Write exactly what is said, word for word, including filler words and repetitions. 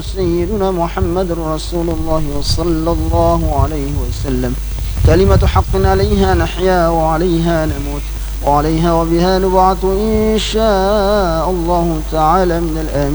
سيدنا محمد رسول الله صلى الله عليه وسلم. كلمة حق عليها نحيا وعليها نموت وعليها وبها نبعث إن شاء الله تعالى من الآمين.